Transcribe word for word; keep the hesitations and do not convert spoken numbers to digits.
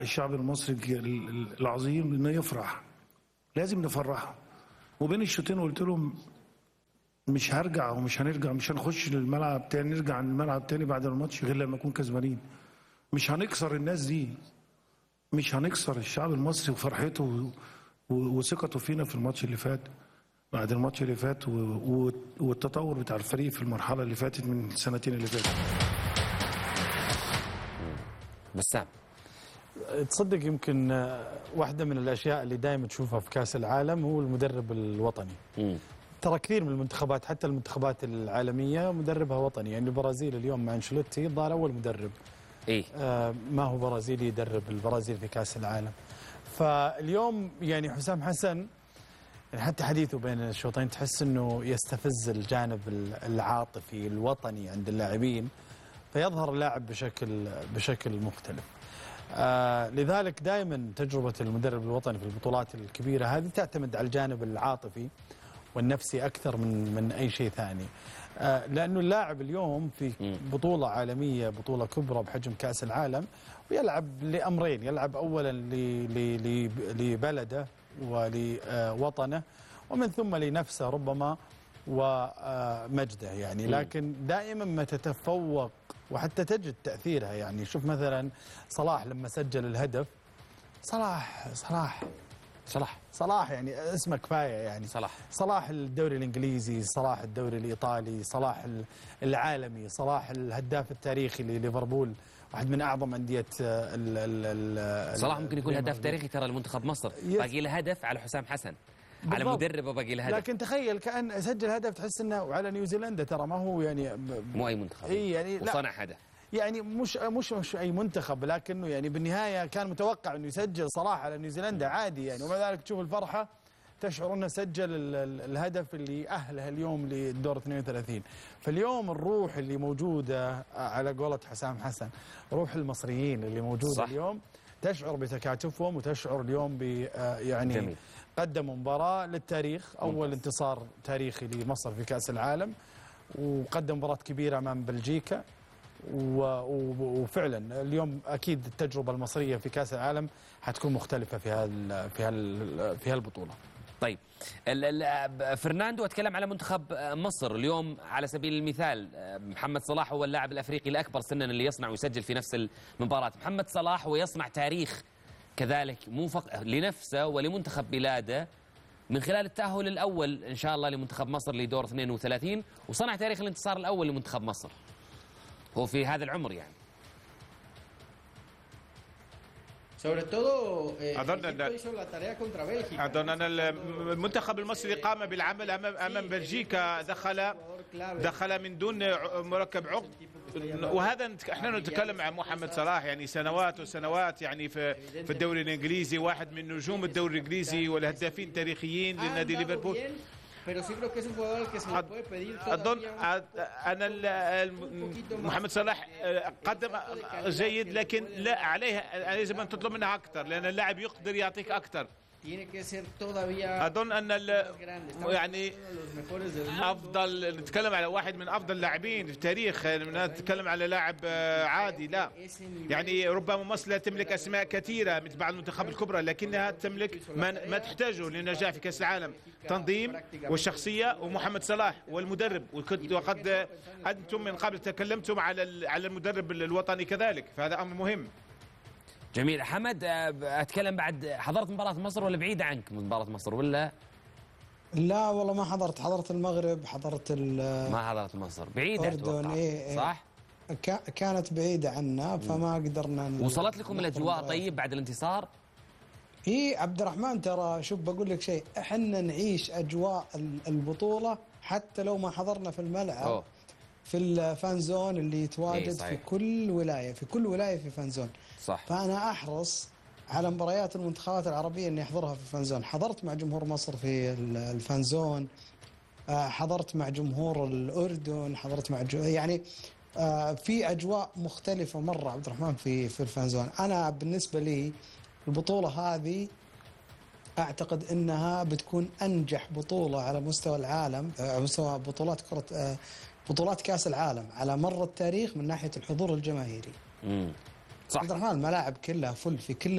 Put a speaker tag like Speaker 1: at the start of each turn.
Speaker 1: الشعب المصري العظيم انه يفرح، لازم نفرحه. وبين الشوطين قلت لهم مش هرجع ومش هنرجع، مش هنخش الملعب تاني، نرجع عن الملعب تاني بعد الماتش غير لما نكون كسبانين. مش هنكسر الناس دي، مش هنكسر الشعب المصري وفرحته وثقته فينا في الماتش اللي فات، بعد الماتش اللي فات والتطور بتاع الفريق في المرحله اللي فاتت من السنتين اللي فاتت.
Speaker 2: بسام،
Speaker 3: تصدق يمكن واحدة من الأشياء اللي دائما تشوفها في كأس العالم هو المدرب الوطني. م. ترى كثير من المنتخبات حتى المنتخبات العالمية مدربها وطني، يعني البرازيل اليوم مع انشيلوتي ظهر أول مدرب
Speaker 2: إيه؟
Speaker 3: آه ما هو برازيلي يدرب البرازيل في كأس العالم. فاليوم يعني حسام حسن يعني حتى حديثه بين الشوطين تحس أنه يستفز الجانب العاطفي الوطني عند اللاعبين، فيظهر اللاعب بشكل بشكل مختلف. آه لذلك دائما تجربة المدرب الوطني في البطولات الكبيرة هذه تعتمد على الجانب العاطفي والنفسي أكثر من من أي شيء ثاني. آه لأنه اللاعب اليوم في بطولة عالمية، بطولة كبرى بحجم كأس العالم، ويلعب لأمرين، يلعب أولا لبلده ولوطنه ومن ثم لنفسه ربما ومجده يعني. لكن دائما ما تتفوق وحتى تجد تأثيرها، يعني شوف مثلا صلاح لما سجل الهدف، صلاح صلاح
Speaker 2: صلاح
Speaker 3: صلاح يعني اسمه كفايه، يعني
Speaker 2: صلاح
Speaker 3: صلاح الدوري الانجليزي، صلاح الدوري الايطالي، صلاح العالمي، صلاح الهداف التاريخي لليفربول، واحد من اعظم انديه ال
Speaker 2: صلاح ممكن يكون هداف تاريخي ترى لمنتخب مصر، باقي له هدف على حسام حسن، على مدربه باقي له هدف.
Speaker 3: لكن تخيل كأن سجل هدف تحس انه وعلى نيوزيلندا، ترى ما هو يعني
Speaker 2: مو اي منتخب،
Speaker 3: اي يعني
Speaker 2: وصنع هدف،
Speaker 3: يعني مش مش مش اي منتخب، لكنه يعني بالنهايه كان متوقع انه يسجل صلاح على نيوزيلندا عادي يعني، ومع ذلك تشوف الفرحه تشعر انه سجل الهدف اللي اهله اليوم للدور اثنين وثلاثين. فاليوم الروح اللي موجوده على قولة حسام حسن، روح المصريين اللي موجوده صح. اليوم تشعر بتكاتفهم وتشعر اليوم ب يعني جميل. قدموا مباراه للتاريخ، اول ممتاز. انتصار تاريخي لمصر في كاس العالم، وقدم مباراه كبيره امام بلجيكا، وفعلا اليوم اكيد التجربه المصريه في كاس العالم حتكون مختلفه في هال في هال في هالبطوله.
Speaker 2: طيب فرناندو اتكلم على منتخب مصر اليوم على سبيل المثال، محمد صلاح هو اللاعب الافريقي الاكبر سنا اللي يصنع ويسجل في نفس المباراه. محمد صلاح ويصنع تاريخ كذلك مو فقط لنفسه ولمنتخب بلاده من خلال التأهل الأول إن شاء الله لمنتخب مصر لدور اثنين وثلاثين، وصنع تاريخ الانتصار الأول لمنتخب مصر هو في هذا العمر يعني.
Speaker 4: أظن أظن أن المنتخب المصري قام بالعمل أمام بلجيكا، دخل دخل من دون مركب عقد، وهذا احنا نتكلم عن محمد صلاح يعني سنوات وسنوات يعني في في الدوري الانجليزي، واحد من نجوم الدوري الانجليزي والهدافين التاريخيين لنادي ليفربول. أظن أن محمد صلاح قدم جيد، لكن لا عليه لازم أن تطلب منه أكثر، لأن اللاعب يقدر يعطيك أكثر. أظن أن يعني أفضل، نتكلم على واحد من أفضل اللاعبين في التاريخ، نتكلم على لاعب عادي لا يعني. ربما مصر لا تملك أسماء كثيرة مثل بعض المنتخبات الكبرى، لكنها تملك ما, ما تحتاجه للنجاح في كأس العالم، تنظيم والشخصية ومحمد صلاح والمدرب. وقد أنتم من قبل تكلمتم على على المدرب الوطني كذلك، فهذا أمر مهم.
Speaker 2: جميل. حمد، اتكلم بعد، حضرت مباراة مصر ولا بعيدة عنك من مباراة مصر ولا؟
Speaker 5: لا والله ما حضرت، حضرت المغرب، حضرت
Speaker 2: ما حضرت مصر، بعيدة اتوقع إيه صح؟
Speaker 5: كانت بعيدة عنا فما قدرنا.
Speaker 2: وصلت لكم الاجواء طيب بعد الانتصار؟
Speaker 5: اي عبد الرحمن، ترى شوف بقول لك شيء، احنا نعيش اجواء البطولة حتى لو ما حضرنا في الملعب. أوه. في الفان زون اللي يتواجد إيه في كل ولاية، في كل ولاية في فان زون
Speaker 2: صح.
Speaker 5: فأنا أحرص على مباريات المنتخبات العربية إني أحضرها في الفان زون. حضرت مع جمهور مصر في الفان زون، حضرت مع جمهور الأردن، حضرت مع جو يعني في أجواء مختلفة مرة عبد الرحمن في في الفان زون. أنا بالنسبة لي البطولة هذه أعتقد إنها بتكون أنجح بطولة على مستوى العالم، على مستوى بطولات كرة بطولات كأس العالم على مر التاريخ من ناحية الحضور الجماهيري.
Speaker 2: امم صح.
Speaker 5: عبد الرحمن الملاعب كلها فل في كل